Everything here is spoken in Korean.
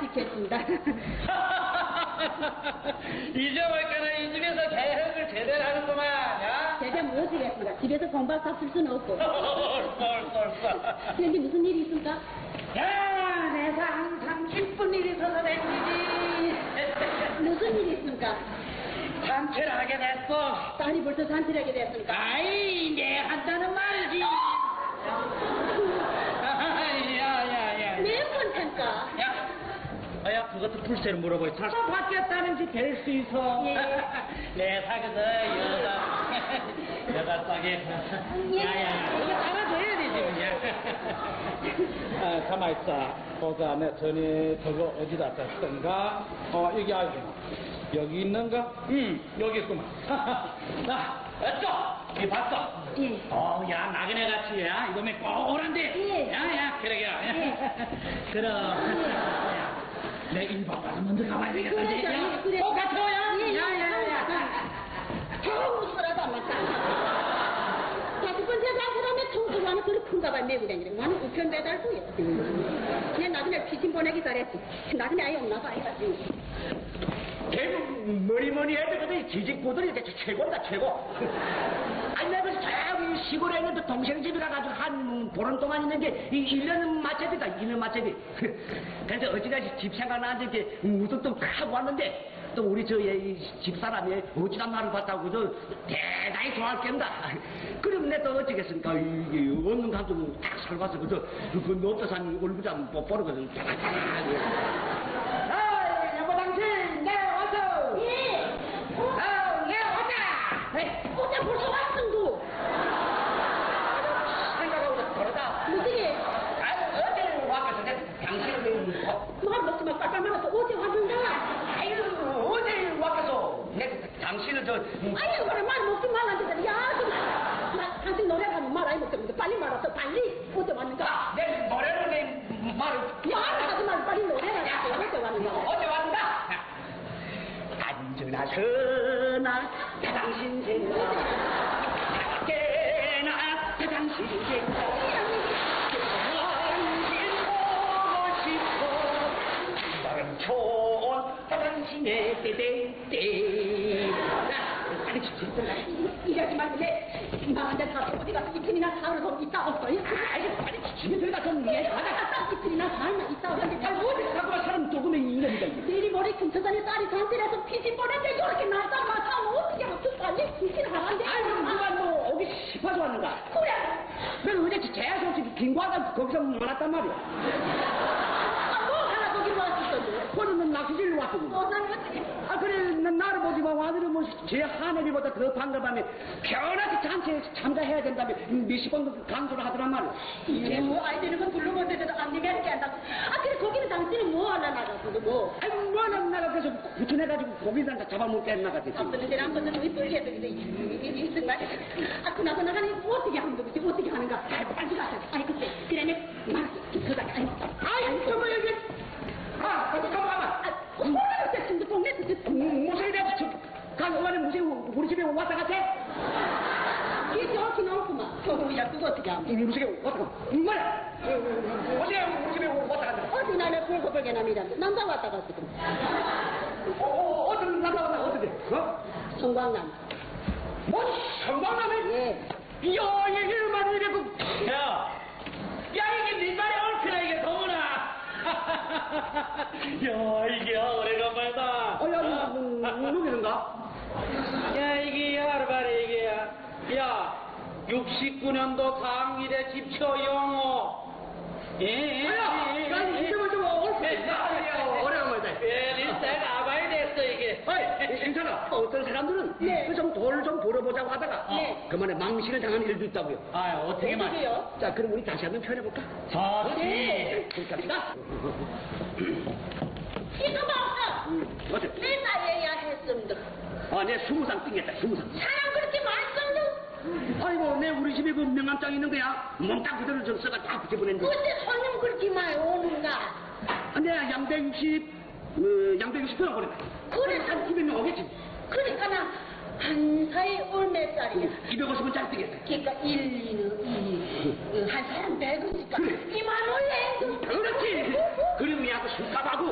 지켰습니다. 잊어버릴까나 이 집에서 개혁을 제대로 하는구만, 야? 제대 못 지겠습니다. 집에서 공부하고 쓸 수는 없고. 옳소. 그런데 무슨 일이 있습니까? 야, 내가 항상 기쁜 일이 있어서 된 일이지. 무슨 일이 있습니까? 잔치를 하게 됐어. 딸이 벌써 잔치를 하게 됐습니까? 아이, 이제 한다는 말이지. 야. 매번 참까. 야, 그것도 불새로 물어보지. 차서 받겠다는지 될 수 있어. 예. 내 사귀어서 여자 싸게. 야야, 이거 알아줘야 되지, 그냥. 가만있어. 보자, 내 전에 저거 어디다 썼던가? 여기 아이고. 여기 있는가? 여기 있구만. 자, 어쩌? 이 봤어? 예. 야, 나그네 같이, 야, 이놈의 꼬란데. 예. 야, 그래. 그럼. 내 일박 가서 먼저 가봐야 되겠다. 그래. 같이 야. 예. 야. 청소라도 안 맞다. 다섯 번째 가서라면 청소를 하면 그렇게 큰 가발 메고 다니는 나는 우편 배달고요. 그냥 나중에 피신 보내기 잘했지. 나중에 아예 없나 봐, 이거지. 걔는 뭐니 해도 그들 지직구들이 최고다, 최고. 아니, 내가 저기 시골에 있는 동생 집이라 가지고 한 보름 동안 있는 게 1년 맞춰비다, 1년 맞춰비. 그래서 어찌다시 집 생각나는데 우뚝뚝 하고 왔는데 또 우리 저 집사람이 어찌다 나를 봤다고 저 대단히 좋아할 겁니다. 그럼 내 또 어찌겠습니까? 이게 없는 가지고 딱 살봐서 그 노트산 울부장 뽀뽀르거든. 여보 당신, 내 왔어. 예. 내 왔다. 어제 벌써 왔음도. 생각하고 그러다. 무슨 일? 어제 와서 당신을 말 먹지 마, 빨빨 말아서 어제 왔는가? 아이고, 어제 와서 당신을 아니, 그래, 말 먹지 말라는데, 야, 당신 노래하면 말 아니 먹겠는데, 빨리 말았어, 빨리. 어제 왔는가? 내 노래를 내 말을. 말하지 말고 빨리 노래하라. 어제 왔는가? 어제 왔다. 앉으나 서나 당신 생각 깨나 당신 생각 좋은 당신의 때때때 이러지 말고 내 망한데 가서 어디 가서 이틀이나 사흘 있다 없어요? 아이고 빨리 집에 들어가 좀 이해하자. 이틀이나 사흘만 있다 없는데 잘 어디 가고 사람 조금의 인간이다. 내일이 모레 근처산에 딸이 잔치라서 피신 보냈는데 이렇게 날짜 맞춰면 어떻게 하면 빨리 피신 하란데? 아이고 누가 뭐 오기 싶어서 왔는가? 그래. 그래서 어제 계속 김과가 거기서 만났단 말이야. 뭐 하나 거기 왔었거든. 그러면 낚시질로 왔거든. 그래, 나를 보지만 아들은 제 하늘이보다 더 반가워하면 편하게 잔치에 참가해야 된다며 몇십 번 강조를 하더란 말이야. 이제 뭐 아이들은 그 불러보는데도 안 되게 할게 한다. 그래 거기는 당신은 뭐 하려 나가거든 뭐. 아이고, 뭐하나 나가 그래서 구천해가지고 고기를 잡아먹게 나가겠지. 아빠는 이제 한 번은 왜 뻘게 해도 이게 있을까? 그나저나 하니 어떻게 하는 거지? 어떻게 하는가? 빨리 가자. 아니 그때 그러면 말았어. 그다 아이 저거 여기. 가만. 뭐라고 지금 동네 무슨 일이야? 강원에 무슨 우리 집에 왔다 갔지? 이게 저렇게 나오구만. 야 그거 어떻게 하면? 우리 집에 왔다 갔다. 뭐야? 어제 우리 집에 왔다 갔다. 어디 나를 벌거벌게 남이란데 남자 왔다 갔거든. 어떤 남자 왔다 어떻게? 성광남. 뭐? 성광남에? 예. 이야, 이게 말이 이래 야, 이게 네 말이 옳구나, 이게 더구나. 야, 이게 오래간만이다. 야, 누구인가? 야, 이게 알바래, 이게. 야, 69년도 강일의 집초 영호. 예, 야, 좀 오래간만이다. 예, 내가 아바이 됐어, 이게. 괜찮아. 어떤 사람들은 네. 좀 돌 좀 벌어보자고 하다가 네. 그만에 망신을 당하는 일도 있다고요. 어떻게 말이요? 자, 그럼 우리 다시 한번 표현해볼까? 네. 그렇게 합시다. 이거 봐. 어때? 내 나이에야 했습니다. 내 20상 띵겠다, 20상. 사람 그렇게 말썽도. 아이고, 내 우리 집에 그 명함장 있는 거야. 몸딱 그대로 좀 써가 다 붙여보냈는데. 근데 손님 그렇게 많이 오는가? 내가 양배 60표나 보냈다. 그래. 한 200명 오겠지. 그러니까 한 사이 얼마 짜리야? 250원짜리 뜨겠다. 그러니까 1, 2는 한 사람 100원이니까 그래. 2만 원래. 그렇지. 그리고 야구 술값하고